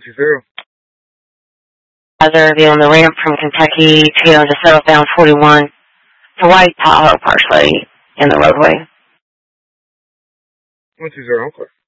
120. Hazard on the ramp from Kentucky to southbound 41. It's a white Tahoe partially in the roadway. 120, I'm clear.